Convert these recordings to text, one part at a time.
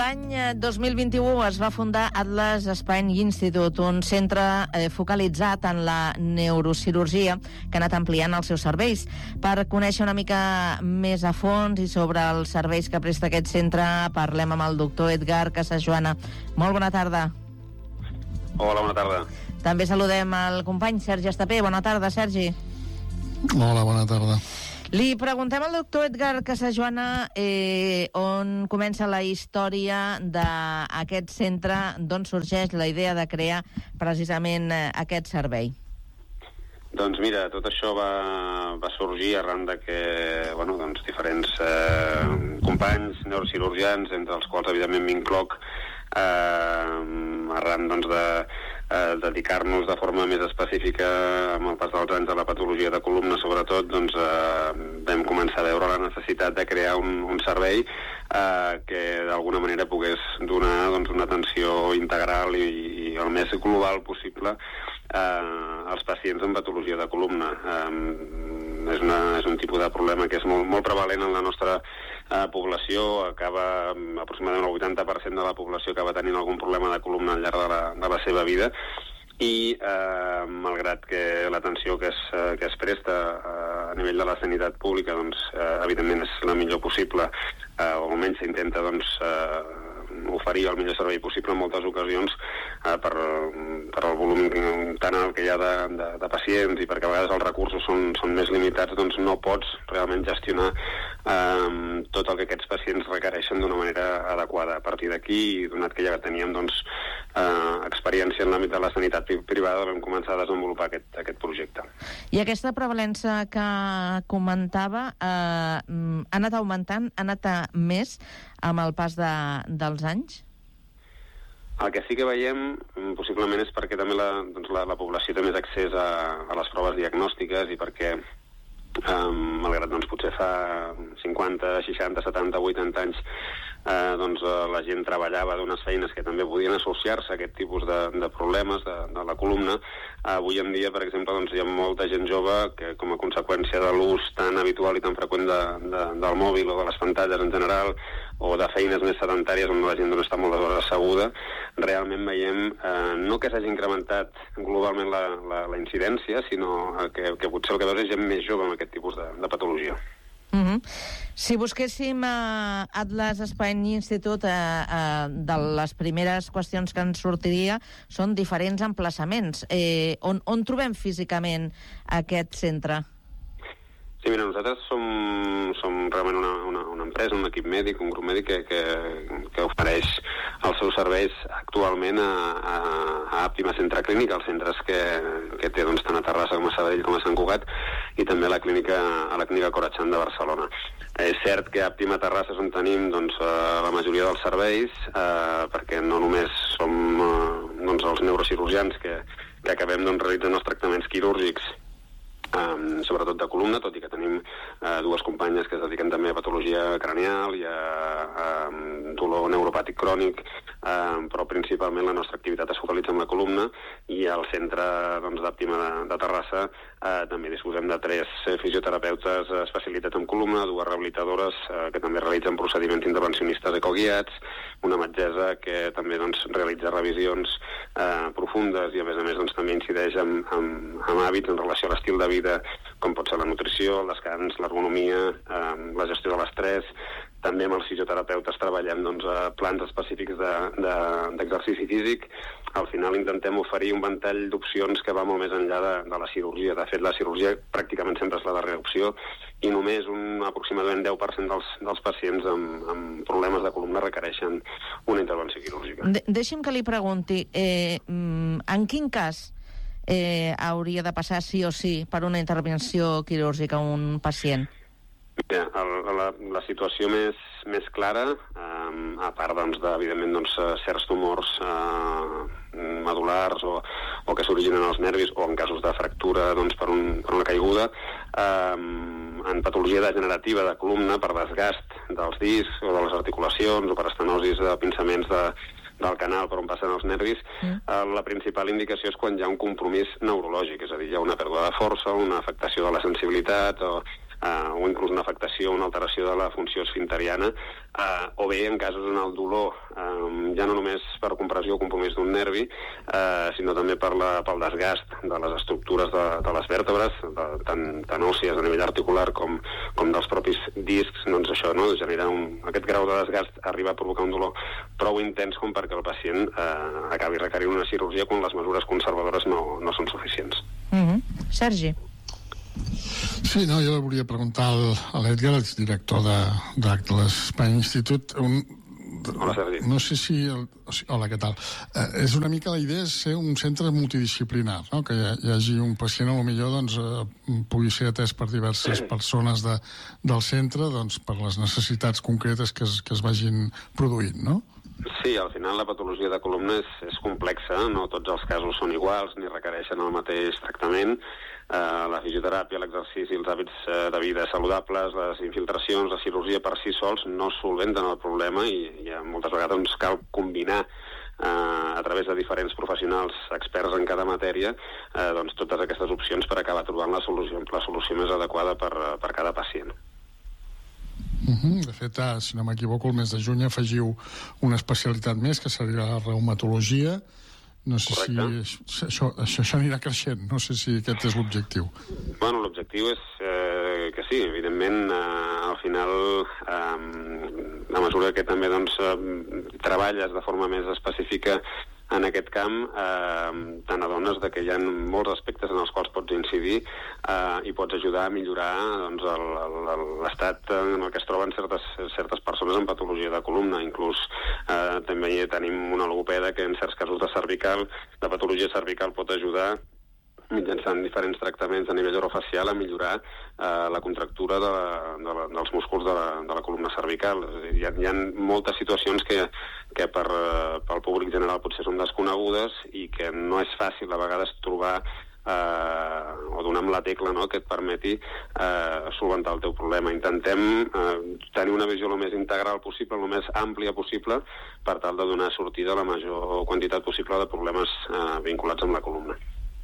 L'any 2021 es va fundar Atlas Spine Institute, un centre focalitzat en la neurocirurgia que ha anat ampliant els seus serveis. Per conèixer una mica més a fons i sobre els serveis que presta aquest centre, parlem amb el doctor Edgar Casajoana. Molt bona tarda. Hola, bona tarda. També saludem el company Sergi Estapé. Bona tarda, Sergi. Hola, bona tarda. Li preguntem al doctor Edgar Casajoana on comença la història d'aquest centre, d'on sorgeix la idea de crear precisament aquest servei. Doncs mira, tot això va sorgir arran de que diferents companys neurocirurgians, entre els quals evidentment m'incloc, arran de dedicar-nos de forma més específica amb el pas dels anys a la patologia de columna, sobretot, vam començar a veure la necessitat de crear un servei que d'alguna manera pogués donar una atenció integral i el més global possible als pacients amb patologia de columna. És un tipus de problema que és molt prevalent en la nostra població. Aproximadament el 80% de la població acaba tenint algun problema de columna al llarg de la seva vida, i malgrat que l'atenció que es presta a nivell de la sanitat pública evidentment és la millor possible, o almenys s'intenta oferir el millor servei possible en moltes ocasions, per el volum tan alt que hi ha de pacients i perquè a vegades els recursos són més limitats, no pots realment gestionar tot el que aquests pacients requereixen d'una manera adequada. A partir d'aquí, donat que ja teníem experiència en l'àmbit de la sanitat privada, vam començar a desenvolupar aquest projecte. I aquesta prevalença que comentava ha anat augmentant, ha anat a més amb el pas dels anys? El que sí que veiem, possiblement, és perquè també la població té més accés a les proves diagnòstiques i perquè, malgrat potser fa 50, 60, 70, 80 anys la gent treballava d'unes feines que també podien associar-se a aquest tipus de problemes de la columna. Avui en dia, per exemple, hi ha molta gent jove que, com a conseqüència de l'ús tan habitual i tan freqüent del mòbil o de les pantalles en general, o de feines més sedentàries on la gent està moltes hores asseguda, realment veiem no que s'hagi incrementat globalment la incidència, sinó que potser el que veus és gent més jove amb aquest tipus de patologia. Si busquéssim a Atlas Spine Institute, de les primeres qüestions que ens sortiria són diferents emplaçaments. On trobem físicament aquest centre? Sí, mira, nosaltres som realment una empresa, un equip mèdic, un grup mèdic que ofereix els seus serveis actualment a Àptima Centre Clínic, els centres que té tant a Terrassa com a Sabadell com a Sant Cugat, i també a la clínica Corachan de Barcelona. És cert que a Àptima Terrassa és on tenim la majoria dels serveis, perquè no només som els neurocirurgians que acabem realitzant els tractaments quirúrgics, sobretot de columna, tot i que tenim dues companyes que es dediquen també a patologia cranial i a dolor neuropàtic crònic, però principalment la nostra activitat es focalitza en la columna, i al centre d'Àptima de Terrassa també disposem de 3 fisioterapeutes especialitats en columna, 2 rehabilitadores que també realitzen procediments intervencionistes ecoguiats, una metgessa que també realitza revisions profundes i a més també incideix amb hàbits en relació a l'estil de vida, com pot ser la nutrició, el descans, l'ergonomia, la gestió de l'estrès. També amb els fisioterapeutes treballem plans específics d'exercici físic. Al final intentem oferir un ventall d'opcions que va molt més enllà de la cirurgia. De fet, la cirurgia pràcticament sempre és la darrera opció, i només aproximadament 10% dels pacients amb problemes de columna requereixen una intervenció quirúrgica. Deixi'm que li pregunti, en quin cas hauria de passar sí o sí per una intervenció quirúrgica un pacient? Mira, la situació més clara, a part evidentment certs tumors medul·lars o que s'originen als nervis, o en casos de fractura per una caiguda, en patologia degenerativa de columna per desgast dels discs o de les articulacions o per estenosis de pinçaments del canal per on passen els nervis, la principal indicació és quan hi ha un compromís neurològic, és a dir, hi ha una pèrdua de força, una afectació de la sensibilitat, o o inclús una afectació, una alteració de la funció esfinteriana, o bé en casos on el dolor, ja no només per compressió o compromís d'un nervi, sinó també pel desgast de les estructures de les vèrtebres, tant òssies a nivell articular com dels propis discs, doncs això, no? Genera aquest grau de desgast arriba a provocar un dolor prou intens com perquè el pacient acabi requerint una cirurgia quan les mesures conservadores no són suficients. Sergi. Sí, no, jo volia preguntar a l'Edgar, exdirector d'Atlas Spine Institute. Hola, Sergi. No sé si... Hola, què tal? És una mica la idea és ser un centre multidisciplinar, no? Que hi hagi un pacient, potser pugui ser atès per diverses persones del centre, per les necessitats concretes que es vagin produint, no? Sí, al final la patologia de columna és complexa, no tots els casos són iguals ni requereixen el mateix tractament. La fisioteràpia, l'exercici, els hàbits de vida saludables, les infiltracions, la cirurgia per si sols no solventen el problema i moltes vegades cal combinar a través de diferents professionals experts en cada matèria totes aquestes opcions per acabar trobant la solució més adequada per cada pacient. De fet, si no m'equivoco, el mes de juny afegiu una especialitat més, que seria la reumatologia. No sé si això anirà creixent, no sé si aquest és l'objectiu. Bueno, l'objectiu és que sí, evidentment, al final, a mesura que també treballes de forma més específica en aquest camp, te n'adones que hi ha molts aspectes en els quals pots incidir i pots ajudar a millorar l'estat en el que es troben certes persones amb patologia de columna. Inclús també tenim una logopeda que en certs casos de patologia cervical pot ajudar mitjançant diferents tractaments a nivell orofacial a millorar la contractura dels músculs de la columna cervical. Hi ha moltes situacions que pel públic general potser són desconegudes i que no és fàcil a vegades trobar o donar amb la tecla que et permeti solventar el teu problema. Intentem tenir una visió el més integral possible, el més àmplia possible, per tal de donar sortida a la major quantitat possible de problemes vinculats amb la columna.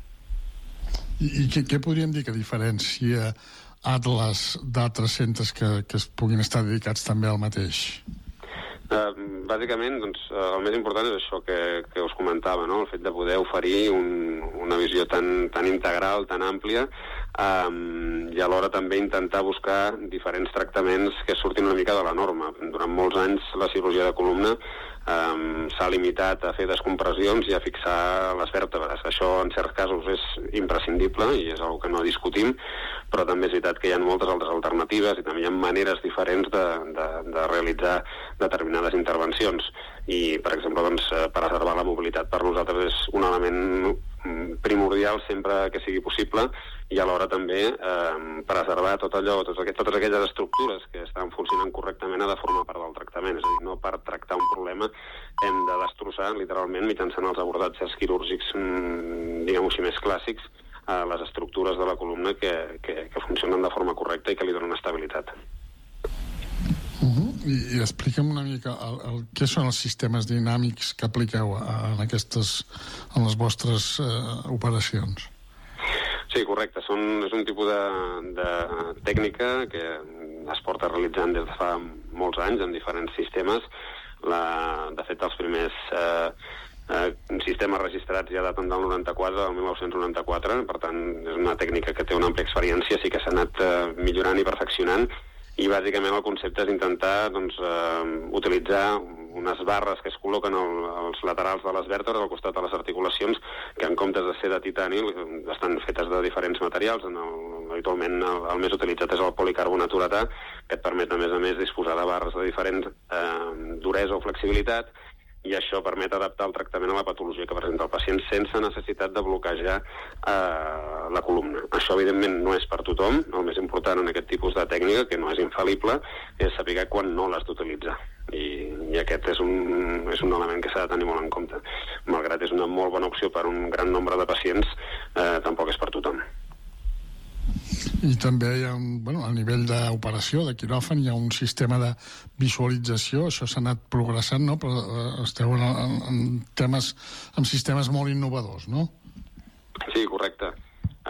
I què podríem dir que diferencia Atlas d'altres centres que es puguin estar dedicats també al mateix? Bàsicament, el més important és això que us comentava, no? El fet de poder oferir una visió tan integral, tan àmplia, i alhora també intentar buscar diferents tractaments que surtin una mica de la norma. Durant molts anys la cirurgia de columna s'ha limitat a fer descompressions i a fixar les vèrtebres. Això en certs casos és imprescindible i és una cosa que no discutim, però també és veritat que hi ha moltes altres alternatives i també hi ha maneres diferents de realitzar determinades intervencions. I, per exemple, preservar la mobilitat per nosaltres és un element primordial sempre que sigui possible i alhora també preservar totes aquelles estructures que estan funcionant correctament ha de formar part del tractament. És a dir, no per tractar un problema hem de destrossar literalment mitjançant els abordatges quirúrgics, diguem-ho així, més clàssics, les estructures de la columna que funcionen de forma correcta i que li donen estabilitat. I explica'm una mica què són els sistemes dinàmics que apliqueu en les vostres operacions. Sí, correcte. És un tipus de tècnica que es porta realitzant des de fa molts anys en diferents sistemes. De fet, els primers sistemes registrats ja daten del 1994, per tant, és una tècnica que té una àmplia experiència, sí que s'ha anat millorant i perfeccionant, i bàsicament el concepte és intentar utilitzar unes barres que es col·loquen als laterals de les vèrtebres, al costat de les articulacions, que en comptes de ser de titani estan fetes de diferents materials. Habitualment el més utilitzat és el policarbonat uretà, que et permet a més disposar de barres de diferent duresa o flexibilitat, i això permet adaptar el tractament a la patologia que presenta el pacient sense necessitat de bloquejar la columna. Això, evidentment, no és per tothom. El més important en aquest tipus de tècnica, que no és infal·lible, és saber quan no l'has d'utilitzar. I aquest és un element que s'ha de tenir molt en compte. Malgrat és una molt bona opció per a un gran nombre de pacients, tampoc és per tothom. I també hi ha a nivell d'operació, de quiròfan, hi ha un sistema de visualització. Això s'ha anat progressant, no? Però esteu en sistemes molt innovadors, no? Sí, correcte.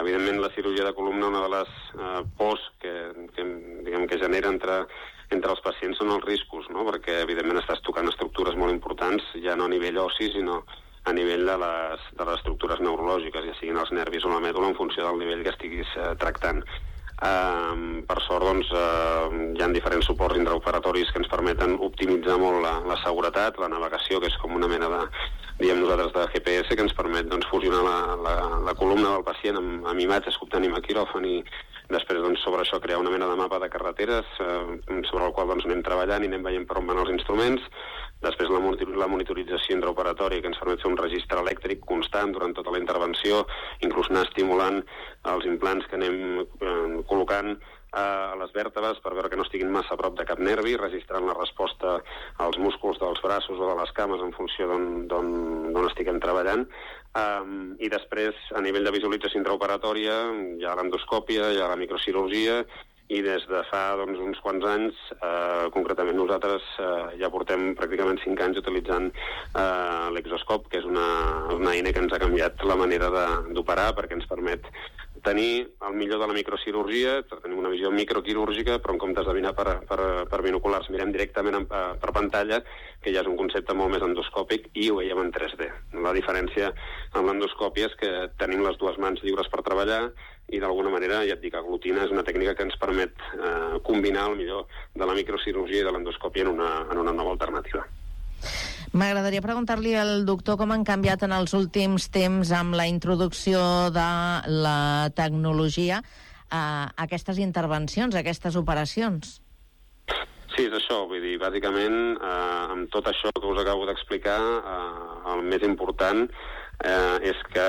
Evidentment, la cirurgia de columna, una de les pors que genera entre els pacients són els riscos, no? Perquè, evidentment, estàs tocant estructures molt importants, ja no a nivell ossi, sinó a nivell de les estructures neurològiques, ja siguin els nervis o la mèdula, en funció del nivell que estiguis tractant. Per sort, doncs, hi ha diferents suports intraoperatoris que ens permeten optimitzar molt la seguretat, la navegació, que és com una mena de, diem nosaltres, de GPS, que ens permet doncs, fusionar la columna del pacient amb imatges que obtenim a quiròfan i després doncs, sobre això crear una mena de mapa de carreteres sobre el qual doncs, anem treballant i anem veient per on van els instruments. Després la monitorització intraoperatòria, que ens permet fer un registre elèctric constant durant tota la intervenció, inclús anar estimulant els implants que anem col·locant a les vèrtebres per veure que no estiguin massa a prop de cap nervi, registrant la resposta als músculs dels braços o de les cames en funció d'on estiguem treballant. I després, a nivell de visualització intraoperatòria, hi ha l'endoscòpia, hi ha la microcirurgia, i des de fa uns quants anys, concretament nosaltres ja portem pràcticament 5 anys utilitzant l'exoscop, que és una eina que ens ha canviat la manera d'operar perquè ens permet tenir el millor de la microcirurgia, tenim una visió microquirúrgica, però en comptes de mirar per binoculars mirem directament per pantalla, que ja és un concepte molt més endoscòpic i ho veiem en 3D. La diferència amb l'endoscòpia és que tenim les dues mans lliures per treballar i d'alguna manera, ja et dic, aglutina és una tècnica que ens permet combinar el millor de la microcirurgia i de l'endoscòpia en una nova alternativa. M'agradaria preguntar-li al doctor com han canviat en els últims temps amb la introducció de la tecnologia aquestes intervencions, aquestes operacions. Sí, és això, vull dir, bàsicament, amb tot això que us acabo d'explicar, el més important és que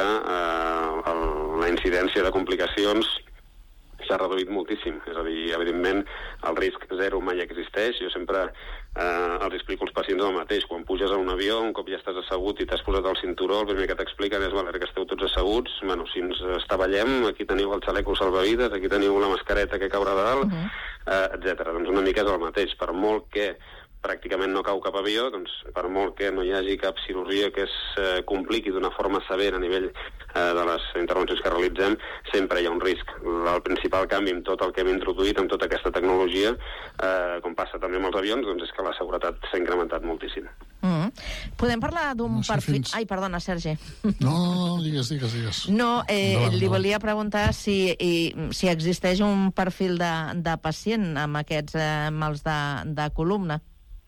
la incidència de complicacions s'ha reduït moltíssim. És a dir, evidentment, el risc zero mai existeix. Jo sempre els explico als pacients el mateix. Quan puges a un avió, un cop ja estàs assegut i t'has posat el cinturó, el primer que t'expliquen és que esteu tots asseguts, bueno, si ens estavellem, aquí teniu el xaleco salvavides, aquí teniu la mascareta que caurà de dalt, etc. Doncs una mica és el mateix. Per molt que pràcticament no cau cap avió, doncs per molt que no hi hagi cap cirurgia que es compliqui d'una forma severa a nivell de les intervencions que realitzem, sempre hi ha un risc. El principal canvi amb tot el que hem introduït, amb tota aquesta tecnologia, com passa també amb els avions, doncs és que la seguretat s'ha incrementat moltíssim. Podem parlar d'un perfil... Ai, perdona, Sergi. No, digues. No, li volia preguntar si existeix un perfil de pacient amb aquests mals de columna.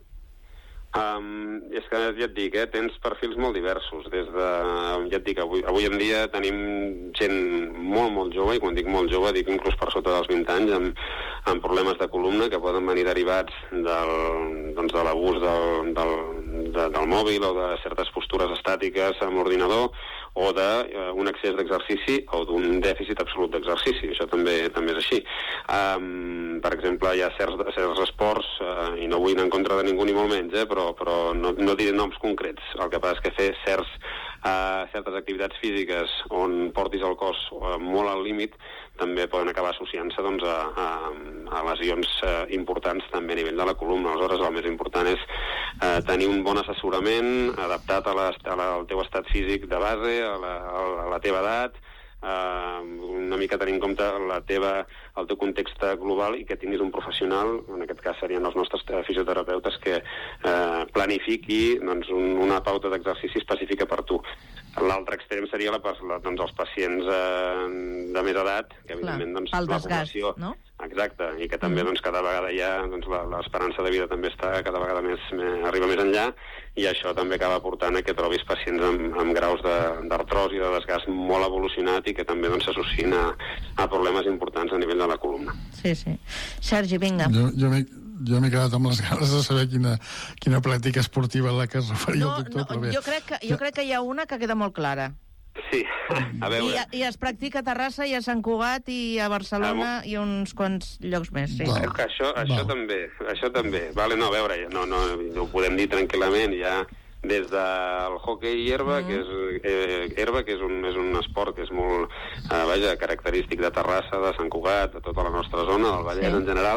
És que ja et dic, tens perfils molt diversos. Ja et dic, avui en dia tenim gent molt jove, i quan dic molt jove dic inclús per sota dels 20 anys, amb problemes de columna que poden venir derivats de l'abús del mòbil o de certes postures estàtiques amb l'ordinador o d'un excés d'exercici o d'un dèficit absolut d'exercici. Això també és així. Per exemple, hi ha certs esports, i no vull anar en contra de ningú ni molt menys, però no diré noms concrets. El que passa és que fer certes activitats físiques on portis el cos molt al límit també poden acabar associant-se a lesions importants també a nivell de la columna. Aleshores, el més important és tenir un bon assessorament adaptat al teu estat físic de base, a la teva edat, una mica tenir en compte el teu context global i que tinguis un professional, en aquest cas serien els nostres fisioterapeutes, que planifiqui una pauta d'exercici específica per tu. L'altre extrem seria els pacients de més edat, que evidentment el desgast, no? Exacte, i que també cada vegada l'esperança de vida també està cada vegada arriba més enllà, i això també acaba portant a que trobis pacients amb graus d'artrosi, de desgast molt evolucionat i que també s'associen a problemes importants a nivell de la columna. Sí. Sergi, vinga. Jo m'he quedat amb les ganes de saber quina pràctica esportiva a la que es referia el doctor. Jo crec que hi ha una que queda molt clara. Sí, a veure... I es practica a Terrassa i a Sant Cugat i a Barcelona i uns quants llocs més, sí. Això també. Vale, no, a veure, no ho podem dir tranquil·lament, ja des del hoquei herba, que és un esport que és molt característic de Terrassa, de Sant Cugat, de tota la nostra zona, del Vallès en general,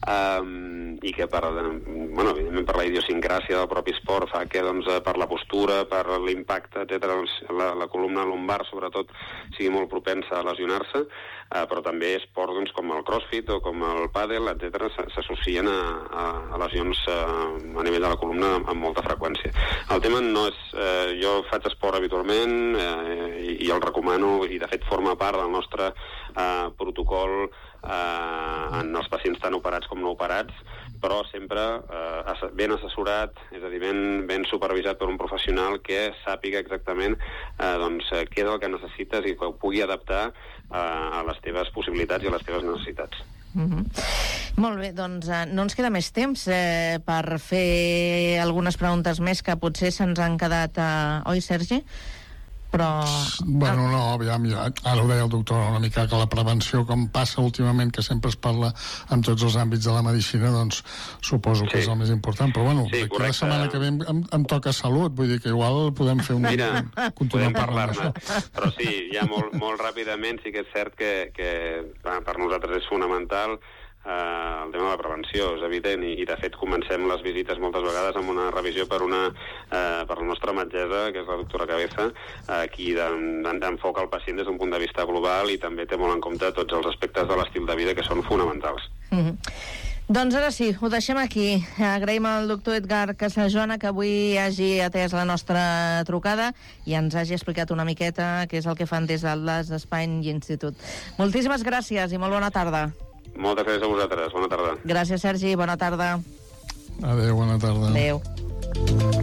i que evidentment per la idiosincràsia del propi esport fa que per la postura, per l'impacte, etc., la columna lumbar sobretot sigui molt propensa a lesionar-se, però també esports com el crossfit o com el pàdel, etc., s'associen a lesions a nivell de la columna amb molta freqüència. El tema no és... Jo faig esport habitualment i el recomano, i de fet forma part del nostre protocol en els pacients tant operats com no operats, però sempre ben assessorat, és a dir, ben supervisat per un professional que sàpiga exactament què és el que necessites i que ho pugui adaptar a les teves possibilitats i a les teves necessitats. Molt bé, doncs no ens queda més temps per fer algunes preguntes més que potser se'ns han quedat, oi, Sergi? Però... Bueno, no, aviam, ara ho deia el doctor una mica, que la prevenció, com passa últimament, que sempre es parla en tots els àmbits de la medicina, doncs suposo que és el més important, però bueno, la setmana que ve em toca salut, vull dir que igual podem fer podem parlar-ne, però sí, ja molt ràpidament sí que és cert que per nosaltres és fonamental el tema de la prevenció, és evident, i de fet comencem les visites moltes vegades amb una revisió per la nostra metgessa, que és la doctora Cabeza, qui enfoca el pacient des d'un punt de vista global i també té molt en compte tots els aspectes de l'estil de vida que són fonamentals. Doncs ara sí, ho deixem aquí. Agraïm al doctor Edgar Casajoana que avui hagi atès la nostra trucada i ens hagi explicat una miqueta què és el que fan des del Atlas Spine Institute. Moltíssimes gràcies i molt bona tarda. Moltes gràcies a vosaltres. Bona tarda. Gràcies, Sergi. Bona tarda. Adéu, bona tarda. Adéu.